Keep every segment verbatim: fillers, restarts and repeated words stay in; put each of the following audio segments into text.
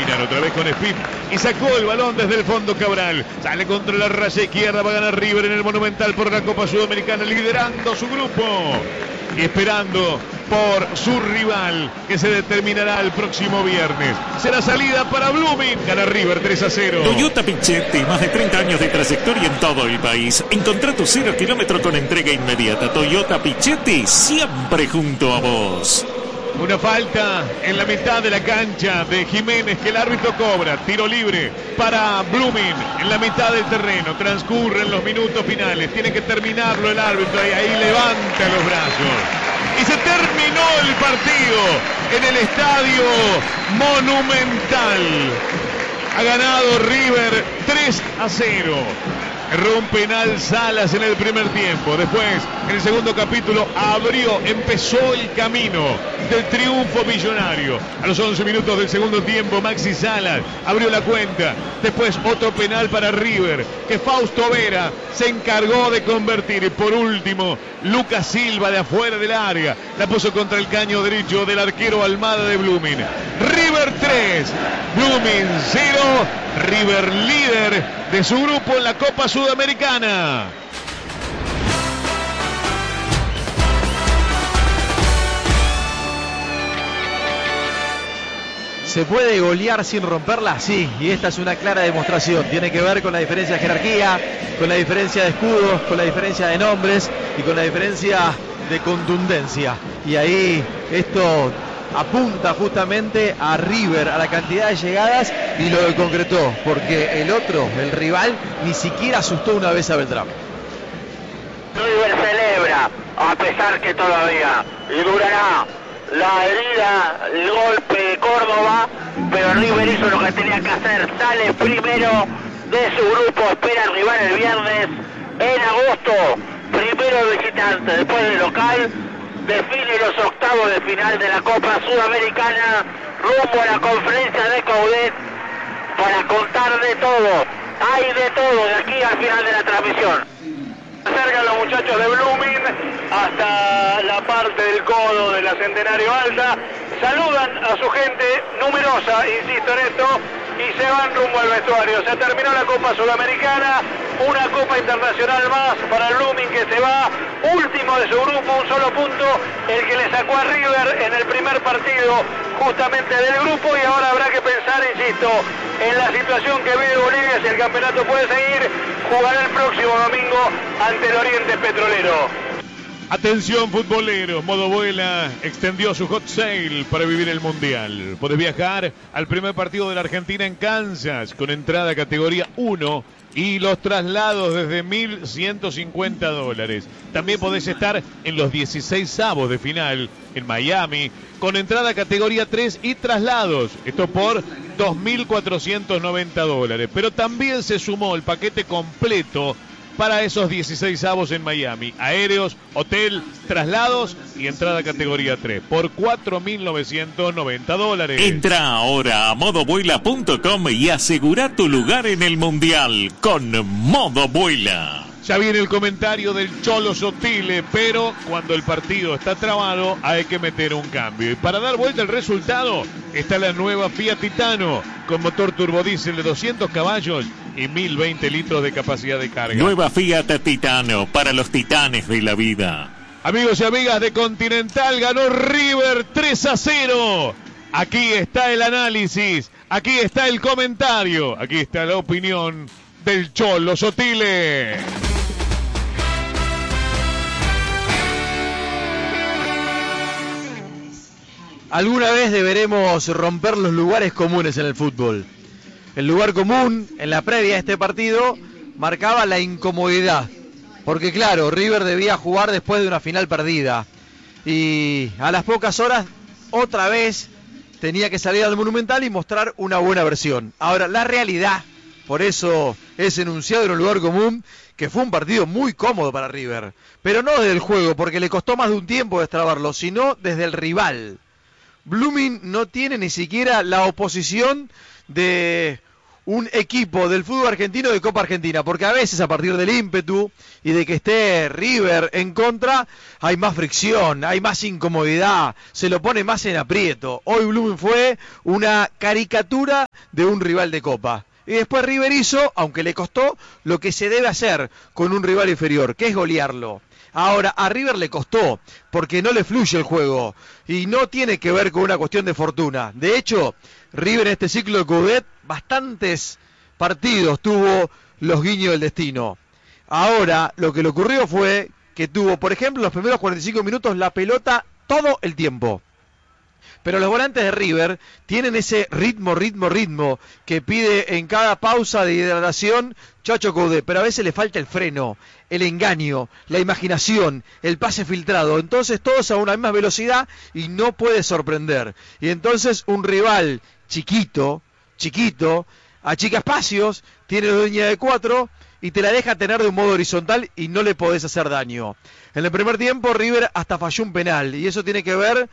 terminar otra vez con Speed y sacó el balón desde el fondo Cabral. Sale contra la raya izquierda, va a ganar River en el Monumental por la Copa Sudamericana, liderando su grupo y esperando por su rival que se determinará el próximo viernes. Será salida para Blooming, gana River tres a cero. Toyota Pichetti, más de treinta años de trayectoria en todo el país. Encontrá tu cero kilómetro con entrega inmediata. Toyota Pichetti, siempre junto a vos. Una falta en la mitad de la cancha de Jiménez que el árbitro cobra. Tiro libre para Blooming en la mitad del terreno. Transcurren los minutos finales. Tiene que terminarlo el árbitro y ahí levanta los brazos. Y se terminó el partido en el Estadio Monumental. Ha ganado River tres a cero. Erró un penal Salas en el primer tiempo. Después, en el segundo capítulo, abrió, empezó el camino del triunfo millonario. A los once minutos del segundo tiempo, Maxi Salas abrió la cuenta. Después, otro penal para River, que Fausto Vera se encargó de convertir. Y por último, Lucas Silva de afuera del área la puso contra el caño derecho del arquero Almada de Blooming. River tres, Blooming cero. River líder de su grupo en la Copa Sudamericana. ¿Se puede golear sin romperla? Sí, y esta es una clara demostración. Tiene que ver con la diferencia de jerarquía, con la diferencia de escudos, con la diferencia de nombres y con la diferencia de contundencia. Y ahí esto apunta justamente a River, a la cantidad de llegadas y lo concretó, porque el otro, el rival, ni siquiera asustó una vez a Beltrán. River celebra, a pesar que todavía y durará la herida, el golpe de Córdoba, pero River hizo lo que tenía que hacer, sale primero de su grupo, espera al rival el viernes en agosto, primero visitante, después de local, define los octavos de final de la Copa Sudamericana, rumbo a la conferencia de Coudet para contar de todo, hay de todo de aquí al final de la transmisión. Se acercan los muchachos de Blooming hasta la parte del codo de la Centenario Alta, saludan a su gente numerosa, insisto en esto, y se van rumbo al vestuario. Se terminó la Copa Sudamericana, una Copa Internacional más para el Blooming que se va último de su grupo, un solo punto, el que le sacó a River en el primer partido justamente del grupo, y ahora habrá que pensar, insisto, en la situación que vive Bolivia, si el campeonato puede seguir, jugará el próximo domingo ante el Oriente Petrolero. Atención futboleros, Modo Vuela extendió su hot sale para vivir el Mundial. Podés viajar al primer partido de la Argentina en Kansas con entrada categoría uno y los traslados desde mil ciento cincuenta dólares. También podés estar en los dieciséis avos de final en Miami con entrada categoría tres y traslados. Esto por dos mil cuatrocientos noventa dólares. Pero también se sumó el paquete completo para esos dieciséis avos en Miami. Aéreos, hotel, traslados y entrada categoría tres por cuatro mil novecientos noventa dólares. Entra ahora a modo vuela punto com y asegura tu lugar en el Mundial con Modo Vuela. Ya viene el comentario del Cholo Sotile, pero cuando el partido está trabado hay que meter un cambio. Y para dar vuelta al resultado está la nueva Fiat Titano con motor turbodiesel de doscientos caballos y mil veinte litros de capacidad de carga. Nueva Fiat Titano para los titanes de la vida. Amigos y amigas de Continental, ganó River tres a cero. Aquí está el análisis, aquí está el comentario, aquí está la opinión del Cholo Sotile. Alguna vez deberemos romper los lugares comunes en el fútbol. El lugar común en la previa de este partido marcaba la incomodidad. Porque claro, River debía jugar después de una final perdida. Y a las pocas horas, otra vez, tenía que salir al Monumental y mostrar una buena versión. Ahora, la realidad, por eso es enunciado en un lugar común, que fue un partido muy cómodo para River. Pero no desde el juego, porque le costó más de un tiempo destrabarlo, sino desde el rival. Blooming no tiene ni siquiera la oposición de un equipo del fútbol argentino de Copa Argentina, porque a veces a partir del ímpetu y de que esté River en contra, hay más fricción, hay más incomodidad, se lo pone más en aprieto. Hoy Blooming fue una caricatura de un rival de Copa. Y después River hizo, aunque le costó, lo que se debe hacer con un rival inferior, que es golearlo. Ahora, a River le costó, porque no le fluye el juego, y no tiene que ver con una cuestión de fortuna. De hecho, River en este ciclo de Coudet, bastantes partidos tuvo los guiños del destino. Ahora, lo que le ocurrió fue que tuvo, por ejemplo, los primeros cuarenta y cinco minutos la pelota todo el tiempo. Pero los volantes de River tienen ese ritmo, ritmo, ritmo que pide en cada pausa de hidratación Chacho Coudet, pero a veces le falta el freno, el engaño, la imaginación, el pase filtrado. Entonces todos a una misma velocidad y no puede sorprender. Y entonces un rival chiquito, chiquito, achica espacios, tiene la línea de cuatro y te la deja tener de un modo horizontal y no le podés hacer daño. En el primer tiempo River hasta falló un penal y eso tiene que ver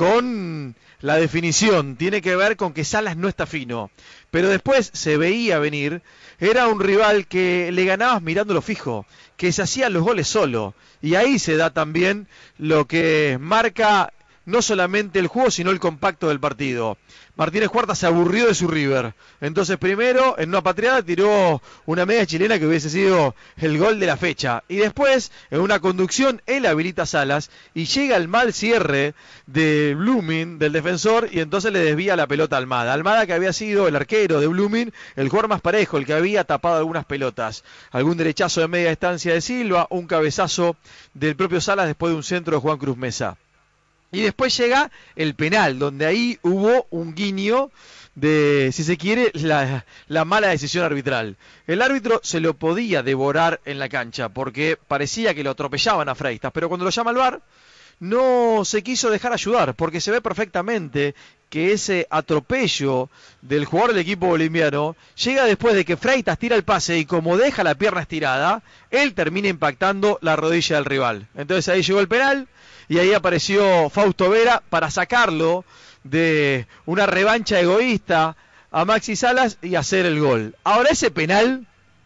con la definición, tiene que ver con que Salas no está fino. Pero después se veía venir, era un rival que le ganabas mirándolo fijo, que se hacía los goles solo. Y ahí se da también lo que marca no solamente el juego, sino el compacto del partido. Martínez Cuarta se aburrió de su River. Entonces primero, en una patriada, tiró una media chilena que hubiese sido el gol de la fecha. Y después, en una conducción, él habilita a Salas y llega el mal cierre de Blooming, del defensor, y entonces le desvía la pelota a Almada. Almada, que había sido el arquero de Blooming, el jugador más parejo, el que había tapado algunas pelotas. Algún derechazo de media distancia de Silva, un cabezazo del propio Salas después de un centro de Juan Cruz Mesa. Y después llega el penal, donde ahí hubo un guiño de, si se quiere, la, la mala decisión arbitral. El árbitro se lo podía devorar en la cancha, porque parecía que lo atropellaban a Freitas, pero cuando lo llama al V A R, no se quiso dejar ayudar, porque se ve perfectamente que ese atropello del jugador del equipo boliviano llega después de que Freitas tira el pase y como deja la pierna estirada, él termina impactando la rodilla del rival. Entonces ahí llegó el penal. Y ahí apareció Fausto Vera para sacarlo de una revancha egoísta a Maxi Salas y hacer el gol. Ahora ese penal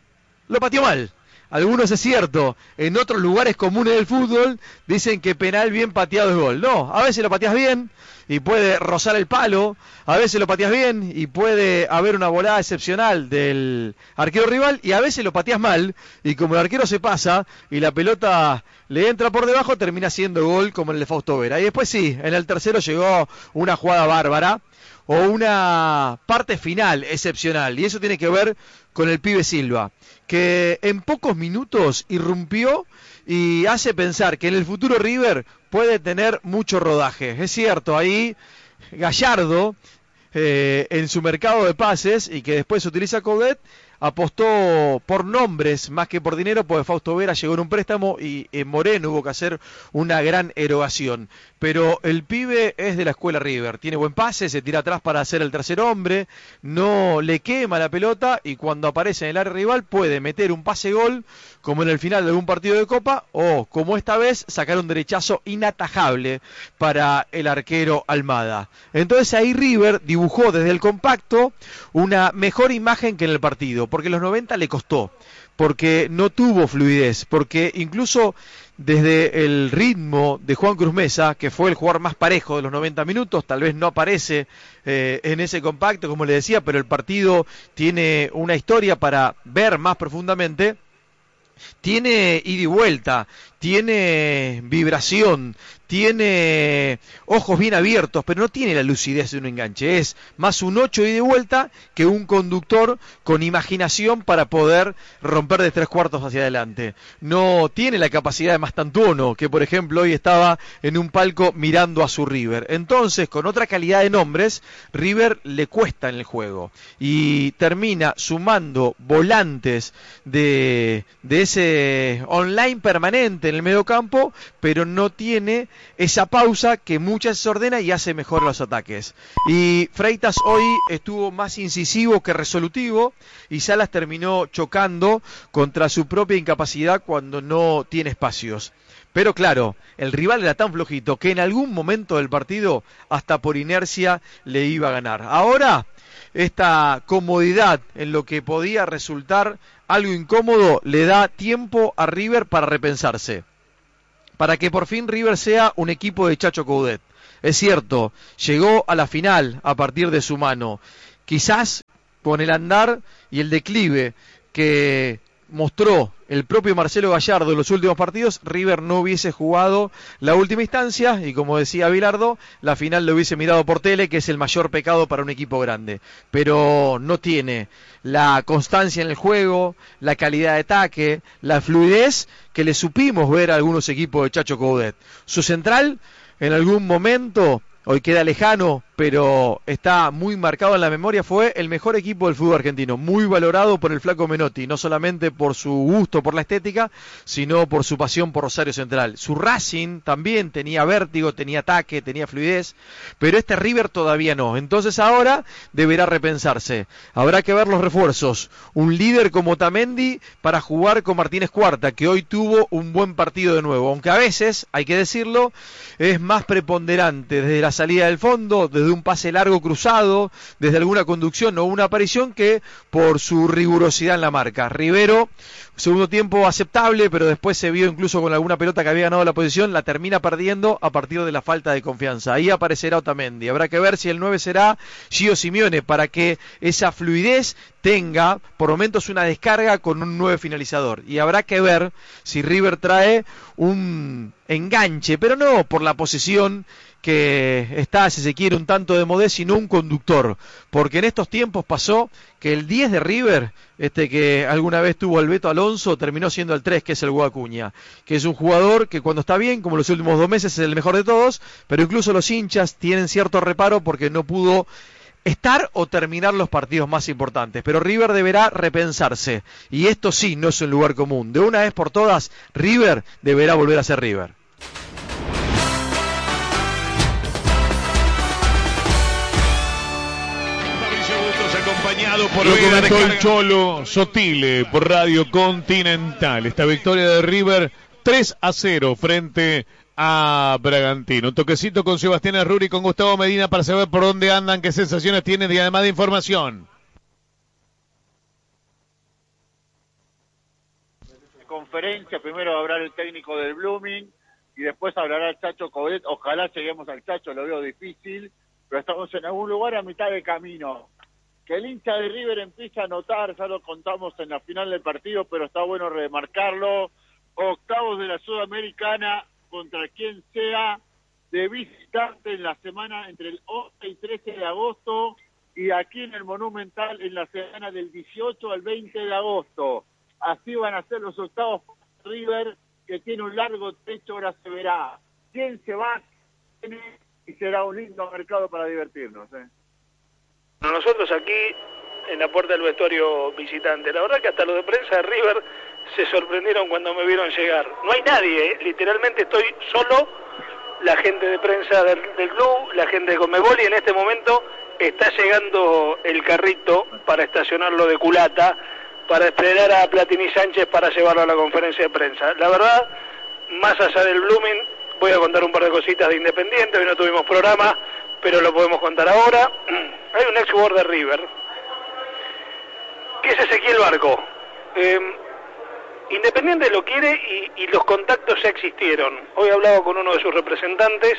lo pateó mal. Algunos es cierto, en otros lugares comunes del fútbol dicen que penal bien pateado es gol. No, a veces lo pateas bien y puede rozar el palo, a veces lo pateas bien y puede haber una volada excepcional del arquero rival y a veces lo pateas mal y como el arquero se pasa y la pelota le entra por debajo termina siendo gol como el de Fausto Vera. Y después sí, en el tercero llegó una jugada bárbara o una parte final excepcional y eso tiene que ver con el pibe Silva, que en pocos minutos irrumpió y hace pensar que en el futuro River puede tener mucho rodaje. Es cierto, ahí Gallardo, eh, en su mercado de pases, y que después utiliza Coudet, apostó por nombres más que por dinero, porque Fausto Vera llegó en un préstamo y en Moreno hubo que hacer una gran erogación. Pero el pibe es de la escuela River, tiene buen pase, se tira atrás para hacer el tercer hombre, no le quema la pelota y cuando aparece en el área rival puede meter un pase-gol como en el final de algún partido de Copa o como esta vez sacar un derechazo inatajable para el arquero Almada. Entonces ahí River dibujó desde el compacto una mejor imagen que en el partido, porque en los noventa le costó, porque no tuvo fluidez, porque incluso desde el ritmo de Juan Cruz Mesa, que fue el jugador más parejo de los noventa minutos, tal vez no aparece eh, en ese compacto, como le decía, pero el partido tiene una historia para ver más profundamente. Tiene ida y vuelta, tiene vibración, tiene ojos bien abiertos, pero no tiene la lucidez de un enganche. Es más un ocho ida y vuelta que un conductor con imaginación para poder romper de tres cuartos hacia adelante. No tiene la capacidad de Mastantuono, que por ejemplo hoy estaba en un palco mirando a su River. Entonces, con otra calidad de nombres, River le cuesta en el juego y termina sumando volantes de, de ese online permanente en el mediocampo, pero no tiene esa pausa que muchas se ordena y hace mejor los ataques. Y Freitas hoy estuvo más incisivo que resolutivo y Salas terminó chocando contra su propia incapacidad cuando no tiene espacios. Pero claro, el rival era tan flojito que en algún momento del partido, hasta por inercia, le iba a ganar. Ahora, esta comodidad en lo que podía resultar algo incómodo le da tiempo a River para repensarse, para que por fin River sea un equipo de Chacho Coudet. Es cierto, llegó a la final a partir de su mano. Quizás con el andar y el declive que mostró el propio Marcelo Gallardo en los últimos partidos, River no hubiese jugado la última instancia y, como decía Bilardo, la final lo hubiese mirado por tele, que es el mayor pecado para un equipo grande. Pero no tiene la constancia en el juego, la calidad de ataque, la fluidez que le supimos ver a algunos equipos de Chacho Coudet. Su central, en algún momento, hoy queda lejano, pero está muy marcado en la memoria, fue el mejor equipo del fútbol argentino, muy valorado por el Flaco Menotti, no solamente por su gusto por la estética, sino por su pasión por Rosario Central. Su Racing también tenía vértigo, tenía ataque, tenía fluidez, pero este River todavía no. Entonces ahora deberá repensarse. Habrá que ver los refuerzos. Un líder como Tamendi para jugar con Martínez Cuarta, que hoy tuvo un buen partido de nuevo, aunque a veces, hay que decirlo, es más preponderante desde la salida del fondo, desde un pase largo cruzado, desde alguna conducción o una aparición, que por su rigurosidad en la marca. Rivero, segundo tiempo aceptable, pero después se vio incluso con alguna pelota que había ganado la posición, la termina perdiendo a partir de la falta de confianza. Ahí aparecerá Otamendi. Habrá que ver si el nueve será Gio Simeone, para que esa fluidez tenga por momentos una descarga con un nueve finalizador. Y habrá que ver si River trae un enganche, pero no por la posesión, que está, si se quiere, un tanto de modé, sino un conductor, porque en estos tiempos pasó que el diez de River, este que alguna vez tuvo el Beto Alonso, terminó siendo el tres, que es el Guacuña, que es un jugador que cuando está bien, como los últimos dos meses, es el mejor de todos, pero incluso los hinchas tienen cierto reparo porque no pudo estar o terminar los partidos más importantes. Pero River deberá repensarse, y esto sí no es un lugar común. De una vez por todas, River deberá volver a ser River. Acompañado por el Cholo Sotile por Radio Continental. Esta victoria de River tres a cero frente a Bragantino. Un toquecito con Sebastián Arruri y con Gustavo Medina para saber por dónde andan, qué sensaciones tienen y además de información. Conferencia, primero hablará el técnico del Blooming y después hablará el Chacho Coudet. Ojalá lleguemos al Chacho, lo veo difícil, pero estamos en algún lugar a mitad de camino. Que el hincha de River empiece a notar, ya lo contamos en la final del partido, pero está bueno remarcarlo. Octavos de la Sudamericana, contra quien sea, de visitante en la semana entre el once y trece de agosto, y aquí en el Monumental en la semana del dieciocho al veinte de agosto. Así van a ser los octavos para River, que tiene un largo trecho, ahora se verá quién se va, y será un lindo mercado para divertirnos, ¿eh? Nosotros aquí en la puerta del vestuario visitante, la verdad que hasta los de prensa de River se sorprendieron cuando me vieron llegar. No hay nadie, ¿eh? Literalmente estoy solo, la gente de prensa del, del club, la gente de Conmebol, y en este momento está llegando el carrito para estacionarlo de culata, para esperar a Platini Sánchez para llevarlo a la conferencia de prensa. La verdad, más allá del Blooming, voy a contar un par de cositas de Independiente. Hoy no tuvimos programa, pero lo podemos contar ahora. Hay un ex jugador de River, que es Ezequiel Barco. Eh, Independiente lo quiere y, y los contactos ya existieron. Hoy he hablado con uno de sus representantes.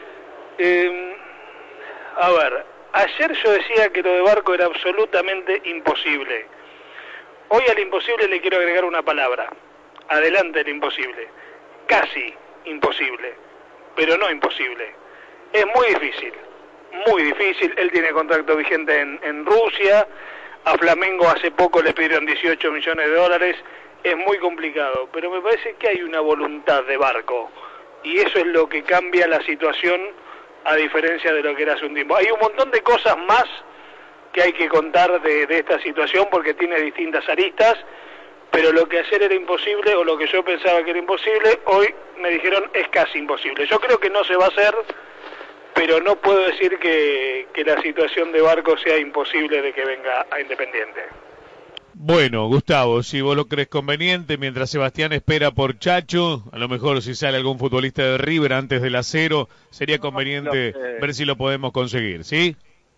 Eh, a ver, ayer yo decía que lo de Barco era absolutamente imposible. Hoy al imposible le quiero agregar una palabra. Adelante el imposible. Casi imposible, pero no imposible. Es muy difícil, muy difícil. Él tiene contrato vigente en, en Rusia. A Flamengo hace poco le pidieron dieciocho millones de dólares. Es muy complicado, pero me parece que hay una voluntad de Barco. Y eso es lo que cambia la situación, a diferencia de lo que era hace un tiempo. Hay un montón de cosas más que hay que contar de, de esta situación, porque tiene distintas aristas, pero lo que ayer era imposible, o lo que yo pensaba que era imposible, hoy me dijeron es casi imposible. Yo creo que no se va a hacer, pero no puedo decir que, que la situación de Barco sea imposible de que venga a Independiente. Bueno, Gustavo, si vos lo crees conveniente, mientras Sebastián espera por Chacho, a lo mejor si sale algún futbolista de River antes del acero, sería conveniente no, no, eh... ver si lo podemos conseguir, ¿sí?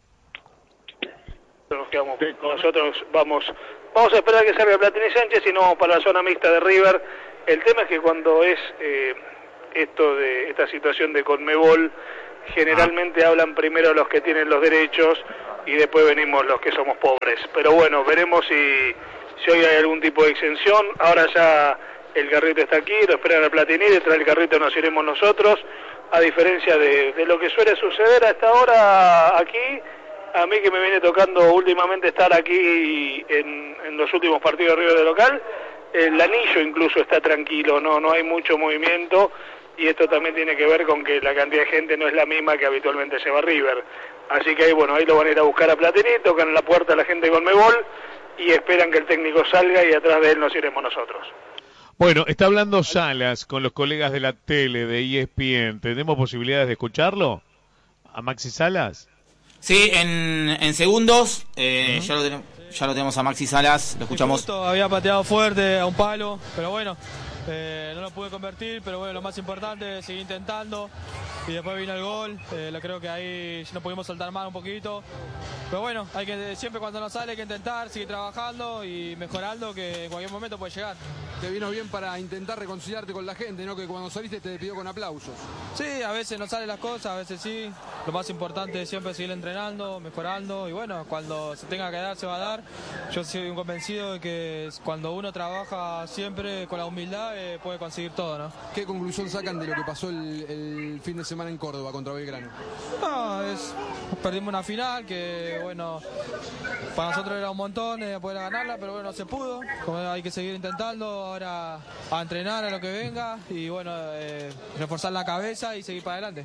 Nos quedamos, nosotros vamos vamos a esperar que salga Platini Sánchez y no vamos para la zona mixta de River. El tema es que cuando es eh, esto de esta situación de Conmebol, generalmente hablan primero los que tienen los derechos y después venimos los que somos pobres. Pero bueno, veremos si, si hoy hay algún tipo de exención. Ahora ya el carrito está aquí, lo esperan a Platini, detrás del carrito nos iremos nosotros, a diferencia de, de lo que suele suceder a esta hora aquí. A mí que me viene tocando últimamente estar aquí en, en los últimos partidos de River de local, el anillo incluso está tranquilo, no, no hay mucho movimiento, y esto también tiene que ver con que la cantidad de gente no es la misma que habitualmente lleva River. Así que ahí, bueno, ahí lo van a ir a buscar a Platini, tocan la puerta a la gente con Conmebol y esperan que el técnico salga y atrás de él nos iremos nosotros. Bueno, está hablando Salas con los colegas de la tele, de E S P N. ¿Tenemos posibilidades de escucharlo? ¿A Maxi Salas? Sí, en, en segundos, eh, uh-huh. ya, lo tenemos, ya lo tenemos a Maxi Salas, lo escuchamos. Justo había pateado fuerte a un palo, pero bueno, eh, no lo pude convertir, pero bueno, lo más importante, seguí intentando y después vino el gol. Eh, lo creo que ahí no pudimos soltar mal un poquito, pero bueno, hay que siempre cuando nos sale hay que intentar, seguir trabajando y mejorando, que en cualquier momento puede llegar. Te vino bien para intentar reconciliarte con la gente, ¿no? Que cuando saliste te despidió con aplausos. Sí, a veces no salen las cosas, a veces sí. Lo más importante es siempre seguir entrenando, mejorando y bueno, cuando se tenga que dar, se va a dar. Yo soy un convencido de que cuando uno trabaja siempre con la humildad, eh, puede conseguir todo, ¿no? ¿Qué conclusión sacan de lo que pasó el, el fin de semana en Córdoba contra Belgrano? No, es, perdimos una final que, bueno, para nosotros era un montón eh, poder ganarla, pero bueno, no se pudo. Como hay que seguir intentando ahora a entrenar a lo que venga y bueno, eh, reforzar la cabeza y seguir para adelante.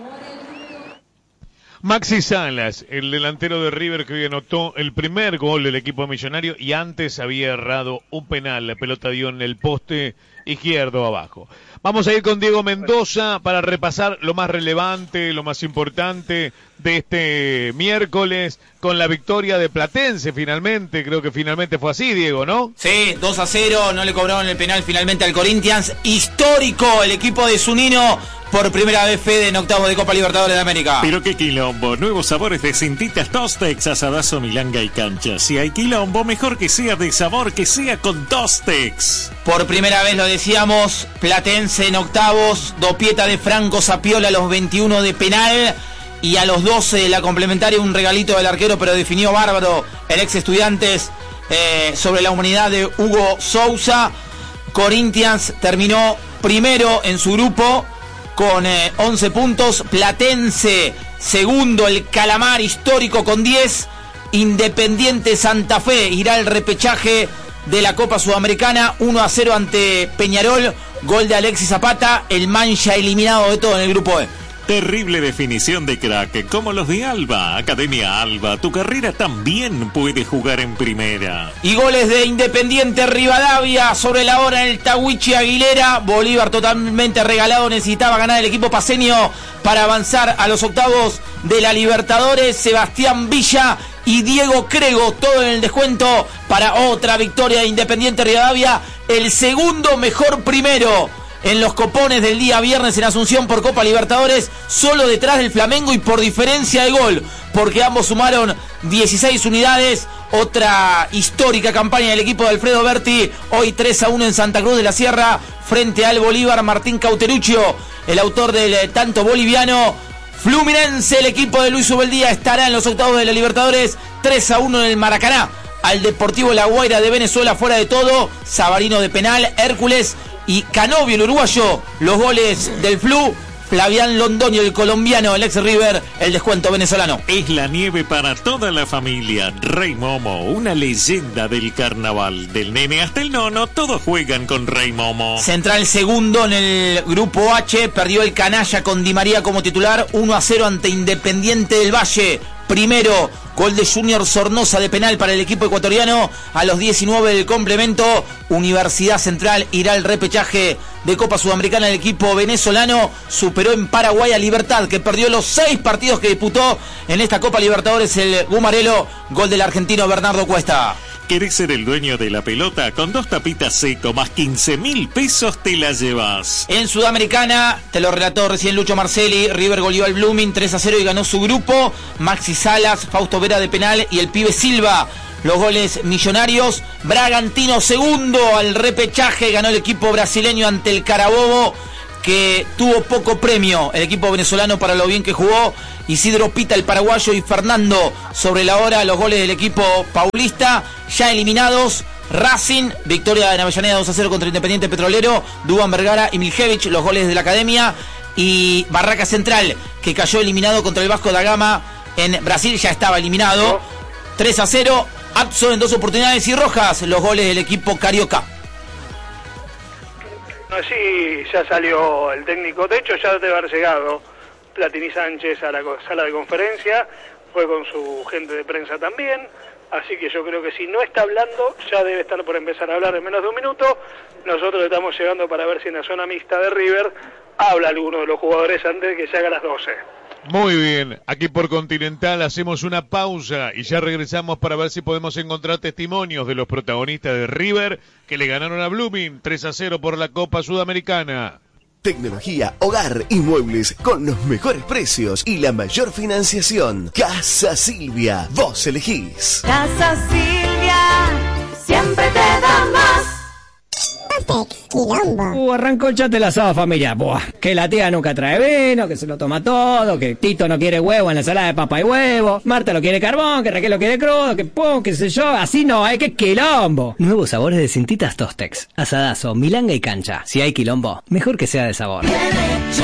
Maxi Salas, el delantero de River que hoy anotó el primer gol del equipo millonario y antes había errado un penal, la pelota dio en el poste izquierdo abajo. Vamos a ir con Diego Mendoza para repasar lo más relevante, lo más importante de este miércoles con la victoria de Platense finalmente, creo que finalmente fue así, Diego, ¿no? Sí, dos a cero, no le cobraron el penal finalmente al Corinthians, histórico el equipo de Zunino, por primera vez Fede en octavos de Copa Libertadores de América. Pero qué quilombo, nuevos sabores de Cintitas Tostex, asadazo, milanga y cancha. Si hay quilombo, mejor que sea de sabor, que sea con Tostex. Por primera vez lo decíamos, Platense en octavos, dopieta de Franco Sapiola a los veintiuno de penal. Y a los doce la complementaria, un regalito del arquero, pero definió bárbaro el ex Estudiantes eh, sobre la humanidad de Hugo Sousa. Corinthians terminó primero en su grupo con eh, once puntos. Platense segundo, el Calamar histórico con diez. Independiente Santa Fe irá al repechaje de la Copa Sudamericana, uno a cero ante Peñarol. Gol de Alexis Zapata, el Mancha eliminado de todo en el grupo E. Terrible definición de crack, como los de Alba, Academia Alba, tu carrera también puede jugar en primera. Y goles de Independiente Rivadavia sobre la hora en el Tahuichi Aguilera. Bolívar totalmente regalado, necesitaba ganar el equipo paceño para avanzar a los octavos de la Libertadores. Sebastián Villa y Diego Crego, todo en el descuento para otra victoria de Independiente Rivadavia, el segundo mejor primero en los copones del día viernes en Asunción por Copa Libertadores, solo detrás del Flamengo y por diferencia de gol, porque ambos sumaron dieciséis unidades. Otra histórica campaña del equipo de Alfredo Berti, hoy tres a uno en Santa Cruz de la Sierra frente al Bolívar. Martín Cauteruccio, el autor del tanto boliviano. Fluminense, el equipo de Luis Ubeldía, estará en los octavos de la Libertadores, tres a uno en el Maracaná al Deportivo La Guaira de Venezuela, fuera de todo. Sabarino de penal, Hércules y Canovio, el uruguayo, los goles del Flu. Flavián Londoño, el colombiano, el ex River, el descuento venezolano. Es la nieve para toda la familia. Rey Momo, una leyenda del carnaval. Del nene hasta el nono, todos juegan con Rey Momo. Central segundo en el grupo H, perdió el Canalla con Di María como titular, uno a cero ante Independiente del Valle. Primero, gol de Junior Sornosa de penal para el equipo ecuatoriano a los diecinueve del complemento. Universidad Central irá al repechaje de Copa Sudamericana. El equipo venezolano superó en Paraguay a Libertad, que perdió los seis partidos que disputó en esta Copa Libertadores. El Gumarelo, gol del argentino Bernardo Cuesta. ¿Querés ser el dueño de la pelota? Con dos tapitas seco más quince mil pesos te la llevas. En Sudamericana, te lo relató recién Lucho Marcelli, River goleó al Blooming tres a cero y ganó su grupo. Maxi Salas, Fausto Vera de penal y el pibe Silva, los goles millonarios. Bragantino segundo al repechaje, ganó el equipo brasileño ante el Carabobo. que tuvo poco premio el equipo venezolano para lo bien que jugó. Isidro Pita, el paraguayo, y Fernando sobre la hora, los goles del equipo paulista. Ya eliminados: Racing, victoria en Avellaneda dos a cero contra Independiente Petrolero, Duván Vergara y Miljevich, los goles de la academia. Y Barraca Central, que cayó eliminado contra el Vasco da Gama en Brasil, ya estaba eliminado, tres a cero. Atso en dos oportunidades y Rojas, los goles del equipo carioca. Así ya salió el técnico, de hecho ya debe haber llegado Platini Sánchez a la sala de conferencia, fue con su gente de prensa también, así que yo creo que si no está hablando, ya debe estar por empezar a hablar en menos de un minuto. Nosotros estamos llegando para ver si en la zona mixta de River habla alguno de los jugadores antes de que se haga las doce. Muy bien, aquí por Continental hacemos una pausa y ya regresamos para ver si podemos encontrar testimonios de los protagonistas de River que le ganaron a Blooming tres a cero por la Copa Sudamericana. Tecnología, hogar y muebles con los mejores precios y la mayor financiación. Casa Silvia, vos elegís. Casa Silvia, siempre te da más. Uh, arrancó el chat del asado familiar. Buah, que la tía nunca trae vino, que se lo toma todo, que Tito no quiere huevo en la ensalada de papa y huevo, Marta lo quiere carbón, que Raquel lo quiere crudo, que pum, qué sé yo. Así no, hay que quilombo. Nuevos sabores de Cintitas Tostex, asadazo, milanga y cancha. Si hay quilombo, mejor que sea de sabor.